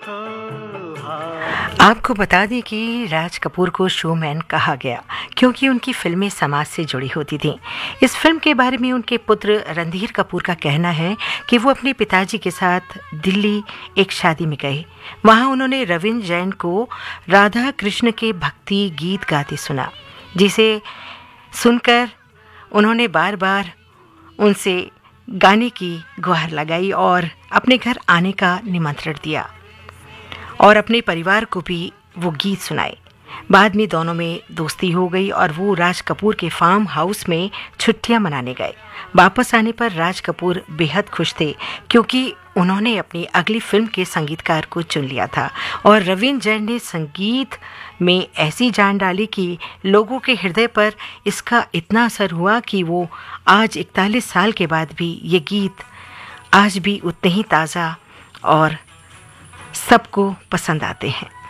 आपको बता दें कि राज कपूर को शोमैन कहा गया क्योंकि उनकी फिल्में समाज से जुड़ी होती थीं। इस फिल्म के बारे में उनके पुत्र रणधीर कपूर का कहना है कि वो अपने पिताजी के साथ दिल्ली एक शादी में गए। वहां उन्होंने रविंद्र जैन को राधा कृष्ण के भक्ति गीत गाते सुना, जिसे सुनकर उन्होंने बार बार उनसे गाने की गुहार लगाई और अपने घर आने का निमंत्रण दिया और अपने परिवार को भी वो गीत सुनाए। बाद में दोनों में दोस्ती हो गई और वो राज कपूर के फार्म हाउस में छुट्टियां मनाने गए। वापस आने पर राज कपूर बेहद खुश थे क्योंकि उन्होंने अपनी अगली फिल्म के संगीतकार को चुन लिया था और रविंद्र जैन ने संगीत में ऐसी जान डाली कि लोगों के हृदय पर इसका इतना असर हुआ कि वो आज 41 साल के बाद भी ये गीत आज भी उतने ही ताज़ा और सबको पसंद आते हैं।